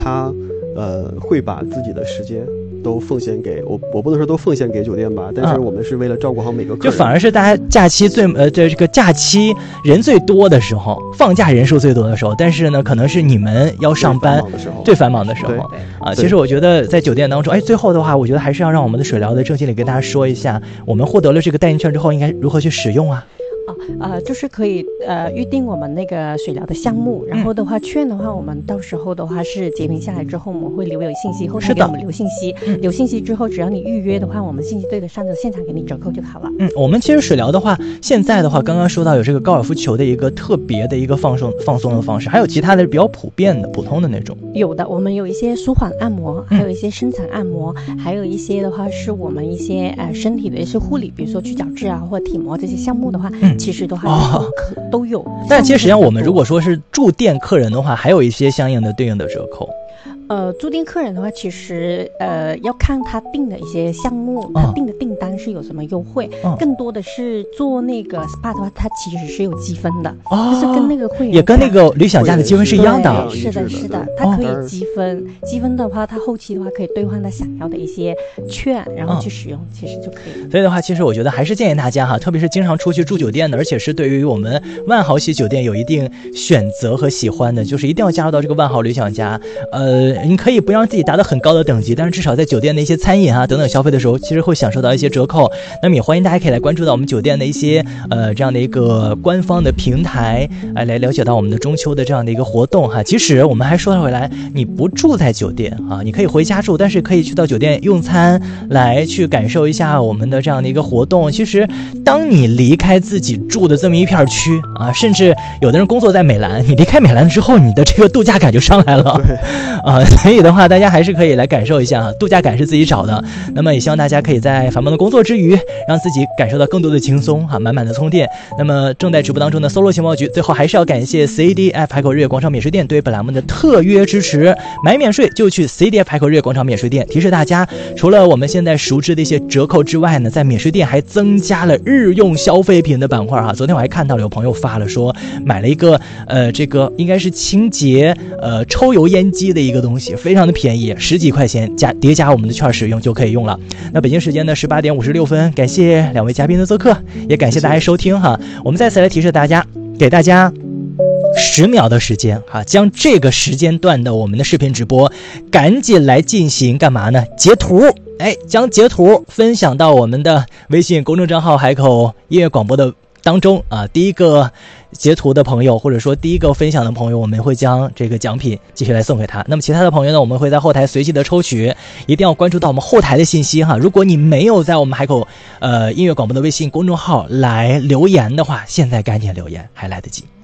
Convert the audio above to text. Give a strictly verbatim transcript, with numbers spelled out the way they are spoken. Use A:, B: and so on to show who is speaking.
A: 他呃会把自己的时间都奉献给我，我不能说都奉献给酒店吧，但是我们是为了照顾好每个客人。
B: 就反而是大家假期最呃这这个假期人最多的时候，放假人数最多的时候，但是呢，可能是你们要上班最繁忙的时候啊。其实我觉得在酒店当中，哎，最后的话，我觉得还是要让我们的水疗的郑经理跟大家说一下，我们获得了这个代金券之后，应该如何去使用啊？
C: 哦，呃，就是可以呃预定我们那个水疗的项目，然后的话券的话，我们到时候的话是结凭下来之后，我们会留有信息，后台给我们留信息，留信息之后，只要你预约的话，我们信息对得上，就现场给你折扣就好了。
B: 嗯，我们其实水疗的话，现在的话，刚刚说到有这个高尔夫球的一个特别的一个放松放松的方式，还有其他的比较普遍的普通的那种。
C: 有的，我们有一些舒缓按摩，还有一些伸展按摩，嗯、还有一些的话是我们一些呃身体的一些护理，比如说去角质啊或者体膜这些项目的话，嗯、其实都还。哦都有，
B: 但其实实际上我们如果说是住店客人的话，还有一些相应的对应的折扣。
C: 呃，住店客人的话，其实呃要看他订的一些项目，他订的订单是有什么优惠。嗯、更多的是做那个 S P A 的话，它其实是有积分的，哦、就是跟那个会员
B: 也跟那个旅想家的积分是一样的。
C: 是的，是的，它可以积分，哦、积分的话，它后期的话可以兑换他想要的一些券，然后去使用，嗯、其实就可以。
B: 所以的话，其实我觉得还是建议大家哈，特别是经常出去住酒店的，而且是对于我们万豪系酒店有一定选择和喜欢的，就是一定要加入到这个万豪旅想家。呃，你可以不让自己达到很高的等级，但是至少在酒店的一些餐饮啊等等消费的时候，其实会享受到一些折扣。那么也欢迎大家可以来关注到我们酒店的一些呃这样的一个官方的平台，哎、呃、来了解到我们的中秋的这样的一个活动哈。其实我们还说回来，你不住在酒店啊，你可以回家住，但是可以去到酒店用餐，来去感受一下我们的这样的一个活动。其实当你离开自己住的这么一片区啊，甚至有的人工作在美兰，你离开美兰之后，你的这个度假感就上来了啊。所以的话，大家还是可以来感受一下啊，度假感是自己找的。那么也希望大家可以在繁忙的工作之余，让自己感受到更多的轻松啊，满满的充电。那么正在直播当中的搜罗情报局，最后还是要感谢 C D F 海口日月广场免税店对本栏目的特约支持。买免税就去 C D F 海口日月广场免税店。提示大家，除了我们现在熟知的一些折扣之外呢，在免税店还增加了日用消费品的板块哈。昨天我还看到了有朋友发了说，买了一个呃这个应该是清洁呃抽油烟机的一个东西，非常的便宜，十几块钱加叠加我们的券使用就可以用了。那北京时间的十八点五十六分，感谢两位嘉宾的做客，也感谢大家收听哈。我们再次来提示大家，给大家十秒的时间哈，将这个时间段的我们的视频直播赶紧来进行干嘛呢？截图，哎，将截图分享到我们的微信公众账号海口音乐广播的当中啊。第一个截图的朋友，或者说第一个分享的朋友，我们会将这个奖品继续来送给他。那么其他的朋友呢，我们会在后台随机的抽取，一定要关注到我们后台的信息哈。如果你没有在我们海口呃音乐广播的微信公众号来留言的话，现在赶紧留言，还来得及。